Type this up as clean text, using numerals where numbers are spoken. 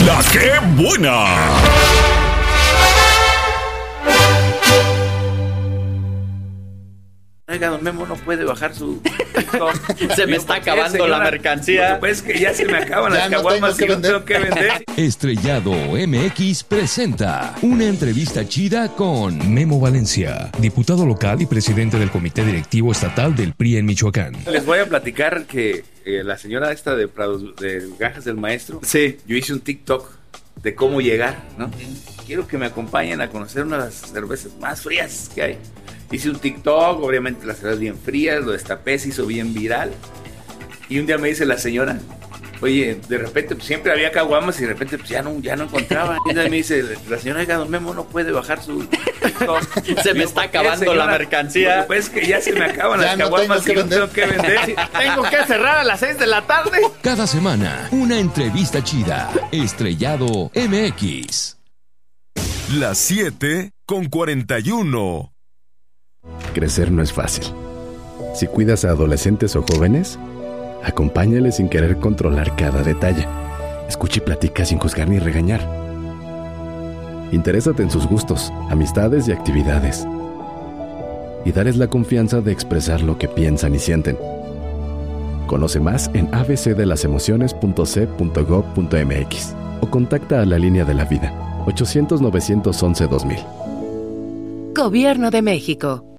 La que buena. Oiga, don Memo no puede bajar su... Se me está acabando la mercancía. Pues que ya se me acaban las caguamas y no tengo que vender. Estrellado MX presenta una entrevista chida con Memo Valencia, diputado local y presidente del Comité Directivo Estatal del PRI en Michoacán. Les voy a platicar que la señora esta de Granjas del Maestro, sí, yo hice un TikTok de cómo llegar, ¿no? Quiero que me acompañen a conocer una de las cervezas más frías que hay. Hice un TikTok, obviamente las cervezas bien frías, lo destapé, se hizo bien viral. Y un día me dice la señora, oye, de repente pues, siempre había caguamas y de repente pues, ya no encontraba. Y un día me dice la señora, oiga, don Memo no puede bajar su TikTok. Se me está acabando la mercancía. Pues que ya se me acaban las caguamas y no tengo que vender. Tengo que cerrar a las 6 de la tarde. Cada semana, una entrevista chida. Estrellado MX. Las 7:41. Crecer no es fácil. Si cuidas a adolescentes o jóvenes, acompáñales sin querer controlar cada detalle. Escucha y platica sin juzgar ni regañar. Interésate en sus gustos, amistades y actividades. Y dales la confianza de expresar lo que piensan y sienten. Conoce más en abcdelasemociones.c.gov.mx o contacta a la Línea de la Vida, 800-911-2000. Gobierno de México.